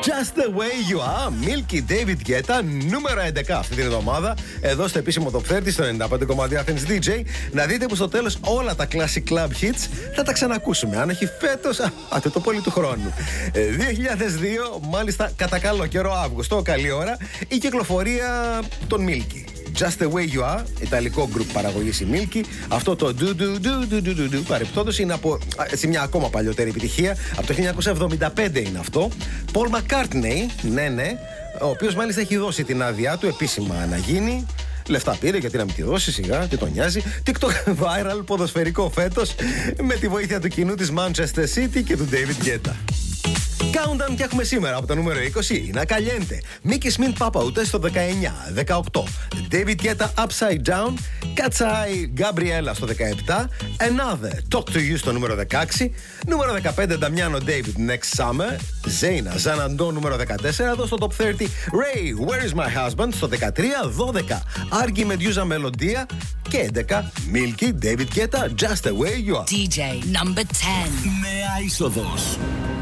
Just the way you are, Milky David Guetta, νούμερο 11 αυτή την εβδομάδα, εδώ στο επίσημο Top 30 στο 95,2 Athens DJ. Να δείτε που στο τέλος όλα τα classic club hits θα τα ξανακούσουμε. Αν όχι φέτος, το πολύ του χρόνου. 2002, μάλιστα κατά καλό καιρό, Αύγουστο, καλή ώρα, η κυκλοφορία των Milky. Just the way you are, ιταλικό γκρουπ παραγωγής η Milky. Αυτό το do παρεπτόντως είναι από μια ακόμα παλιότερη επιτυχία. Από το 1975 είναι αυτό. Paul McCartney, ναι, ο οποίος μάλιστα έχει δώσει την άδειά του επίσημα να γίνει. Λεφτά πήρε, γιατί να μην τη δώσει, σιγά, τι τον νοιάζει. TikTok viral ποδοσφαιρικό φέτος, με τη βοήθεια του κοινού της Manchester City και του David Guetta. Countdown και έχουμε σήμερα από το νούμερο 20. Είναι Caliente, Mickey Smith Papa Ute στο 19. 18. David Guetta Upside Down, Katsai Gabriella στο 17. Another Talk to You στο νούμερο 16. Νούμερο 15 Damiano David Next Summer. Zaina Zanando νούμερο 14. Εδώ στο Top 30 Ray Where is my husband στο 13. 12 Argy Medusa Melodia. Και 11 Milky David Guetta Just the way you are. DJ number 10. Νέα είσοδος.